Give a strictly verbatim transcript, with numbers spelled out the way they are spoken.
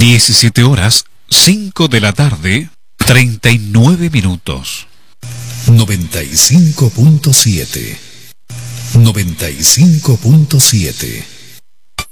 diecisiete horas, cinco de la tarde, treinta y nueve minutos. noventa y cinco punto siete. noventa y cinco punto siete.